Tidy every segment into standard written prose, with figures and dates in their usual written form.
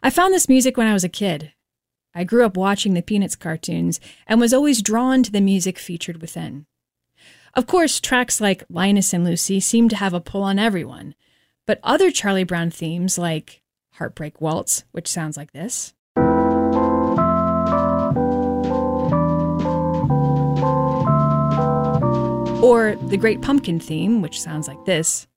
I found this music when I was a kid. I grew up watching the Peanuts cartoons and was always drawn to the music featured within. Of course, tracks like Linus and Lucy seem to have a pull on everyone, but other Charlie Brown themes like Heartbreak Waltz, which sounds like this, or the Great Pumpkin theme, which sounds like this,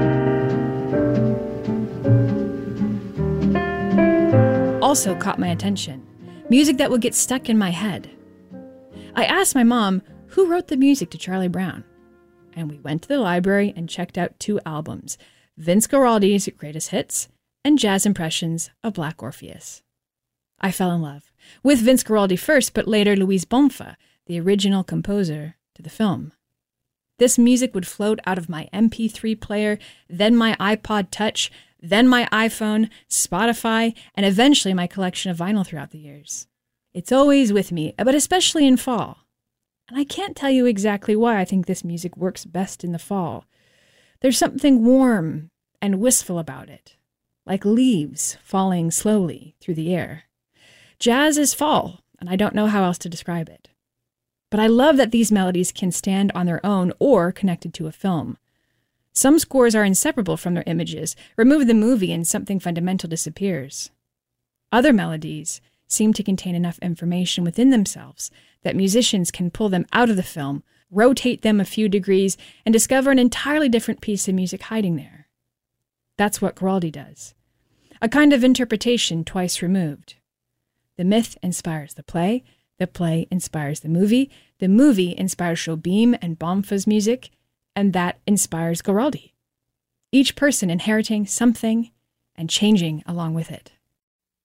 also caught my attention. Music that would get stuck in my head. I asked my mom who wrote the music to Charlie Brown, and we went to the library and checked out 2 albums, Vince Guaraldi's Greatest Hits and Jazz Impressions of Black Orpheus. I fell in love with Vince Guaraldi first, but later Luis Bonfa, the original composer to the film. This music would float out of my MP3 player, then my iPod Touch, then my iPhone, Spotify, and eventually my collection of vinyl throughout the years. It's always with me, but especially in fall. And I can't tell you exactly why I think this music works best in the fall. There's something warm and wistful about it, like leaves falling slowly through the air. Jazz is fall, and I don't know how else to describe it. But I love that these melodies can stand on their own or connected to a film. Some scores are inseparable from their images. Remove the movie and something fundamental disappears. Other melodies seem to contain enough information within themselves that musicians can pull them out of the film, rotate them a few degrees, and discover an entirely different piece of music hiding there. That's what Guaraldi does. A kind of interpretation twice removed. The myth inspires the play inspires the movie inspires Jobim and Bonfa's music, and that inspires Guaraldi. Each person inheriting something and changing along with it.